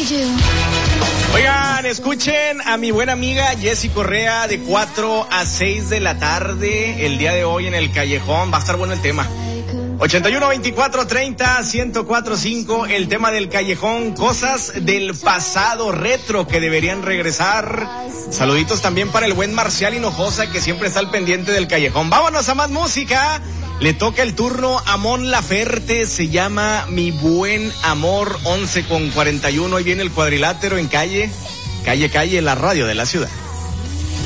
Oigan, escuchen a mi buena amiga Jessy Correa de 4 a 6 de la tarde el día de hoy en el Callejón. Va a estar bueno el tema. 81 24 30 1045, el tema del Callejón, cosas del pasado retro que deberían regresar. Saluditos también para el buen Marcial Hinojosa, que siempre está al pendiente del Callejón. Vámonos a más música. Le toca el turno a Mon Laferte, se llama Mi Buen Amor, 11:41. Hoy viene el cuadrilátero en calle, la radio de la ciudad.